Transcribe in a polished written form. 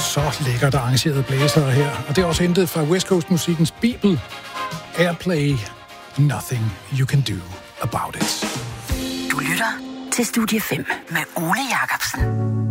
Så lækkert arrangerede blæsere her. Og det er også hentet fra West Coast musikkens bibel. Airplay, Nothing You Can Do About It. Du lytter til Studie 5 med Ole Jacobsen.